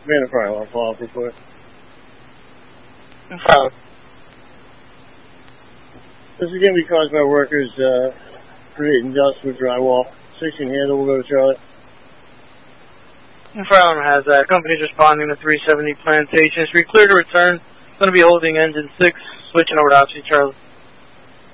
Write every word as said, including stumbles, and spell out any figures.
Man in front, I'll follow up report. No problem. This is going to be caused by workers uh, creating dust with drywall. sixteen handle, we'll go to Charlie. No problem, has uh, companies responding to three seventy Plantation. Is we clear to return. Going to be holding engine six, switching over to option Charlie.